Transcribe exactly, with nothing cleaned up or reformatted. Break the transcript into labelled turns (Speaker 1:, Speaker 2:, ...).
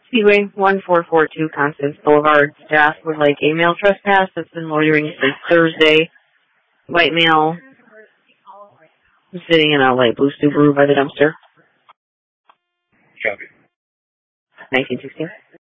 Speaker 1: Speedway, one four four two Constance Boulevard. Staff would like a male trespass that's been loitering since Thursday. White male sitting in a light blue Subaru by the dumpster.
Speaker 2: Copy.
Speaker 1: nineteen sixteen.